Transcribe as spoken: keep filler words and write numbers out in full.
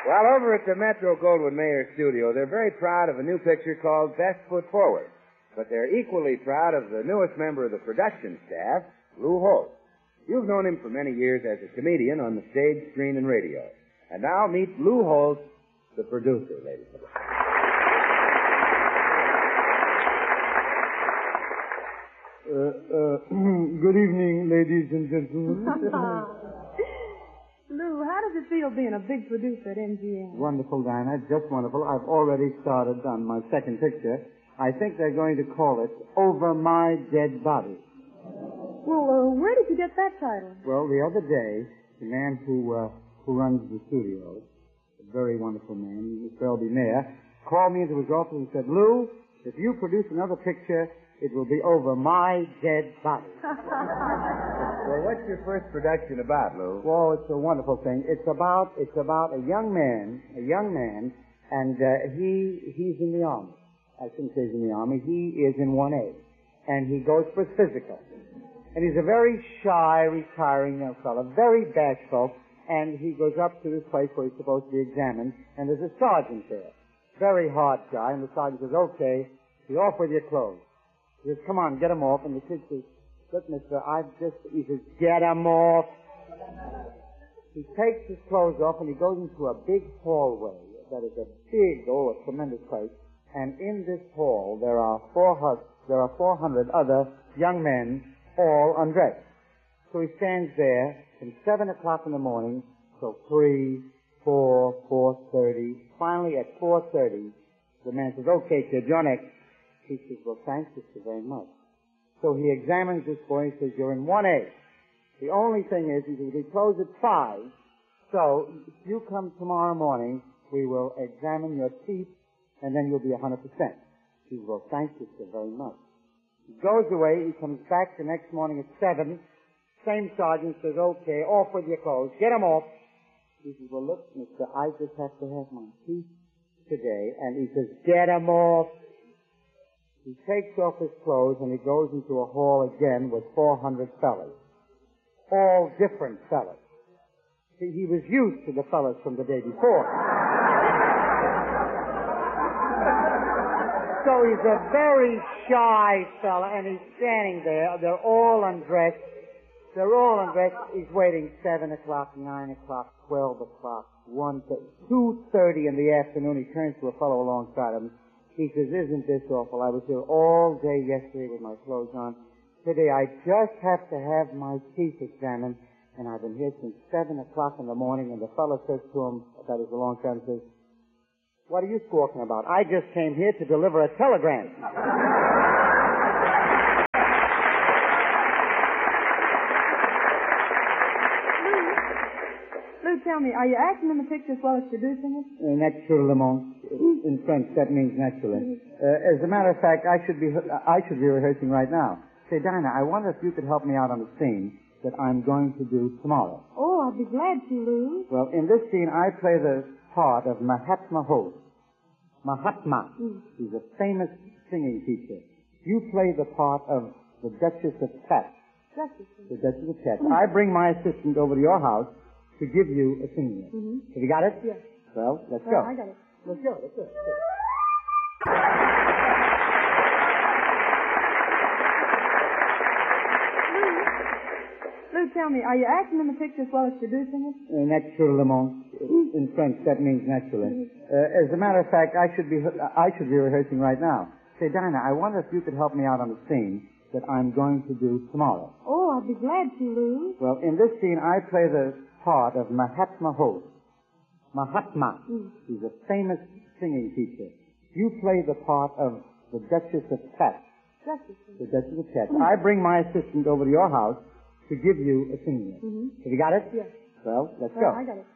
Well, over at the Metro Goldwyn Mayer studio, they're very proud of a new picture called Best Foot Forward. But they're equally proud of the newest member of the production staff, Lou Holt. You've known him for many years as a comedian on the stage, screen, and radio. And now meet Lou Holt, the producer, ladies and gentlemen. Uh, uh, good evening, ladies and gentlemen. Lou, how does it feel being a big producer at M G M? Wonderful, Dinah. Just wonderful. I've already started on my second picture. I think they're going to call it Over My Dead Body. Well, uh, where did you get that title? Well, the other day, the man who uh, who runs the studio, a very wonderful man, Mister L B Mayer, called me into his office and said, Lou, if you produce another picture, it will be Over My Dead Body. Well, what's your first production about, Lou? Well, it's a wonderful thing. It's about it's about a young man, a young man, and uh, he he's in the army. I shouldn't say he's in the army. He is in one A, and he goes for his physical. And he's a very shy, retiring young fellow, very bashful, and he goes up to this place where he's supposed to be examined, and there's a sergeant there. Very hard guy, and the sergeant says, okay, be off with your clothes. He says, come on, get them off, and the kid says, look, mister, I've just, he says, get them off. He takes his clothes off, and he goes into a big hallway that is a big, oh, a tremendous place. And in this hall, there are four hu- there are four hundred other young men, all undressed. So he stands there from seven o'clock in the morning till three, four, four thirty. Finally, at four thirty, the man says, "Okay, kid, you're next." He says, "Well, thanks, sister, very much." So he examines this boy and says, "You're in one A. The only thing is, he says, we close at five. So if you come tomorrow morning, we will examine your teeth, and then you'll be a hundred percent." He says, "Well, thank you, sir, very much." He goes away. He comes back the next morning at seven. Same sergeant says, "Okay, off with your clothes. Get them off." He says, "Well, look, mister, I just have to have my teeth today." And he says, "Get them off." He takes off his clothes and he goes into a hall again with four hundred fellas. All different fellas. See, he was used to the fellas from the day before. So he's a very shy fella, and he's standing there. They're all undressed. They're all undressed. He's waiting seven o'clock, nine o'clock, twelve o'clock, one, two thirty in the afternoon. He turns to a fellow alongside him. He says, "Isn't this awful? I was here all day yesterday with my clothes on. Today I just have to have my teeth examined, and I've been here since seven o'clock in the morning." And the fellow says to him, that is alongside him, says, "What are you squawking about? I just came here to deliver a telegram." Lou, tell me, are you acting in the picture as well as producing it? Uh, naturellement. In French, that means naturally. Uh, as a matter of fact, I should be I should be rehearsing right now. Say, Dinah, I wonder if you could help me out on the scene that I'm going to do tomorrow. Oh, I'd be glad to, Lou. Well, in this scene, I play the part of Mahatma Holt. Mahatma. Mm. He's a famous singing teacher. You play the part of the Duchess of Cats. Duchess. The Duchess of Cats. Mm. I bring my assistant over to your house to give you a singing lesson. Mm-hmm. Have you got it? Yes. Well, let's well, go. I got it. Let's go. Let's go. Let's go. Lou, tell me, are you acting in the picture as well as producing it? Uh, naturellement. In French, that means naturally. Uh, as a matter of fact, I should be I should be rehearsing right now. Say, Dinah, I wonder if you could help me out on the scene that I'm going to do tomorrow. Oh, I'd be glad to, Lou. Well, in this scene, I play the part of Mahatma Holt. Mahatma. Mm. He's a famous singing teacher. You play the part of the Duchess of Cats. Duchess. The Duchess of Cats. Mm. I bring my assistant over to your house to give you a singing lesson. Mm-hmm. Have you got it? Yes. Well, let's well, go. I got it.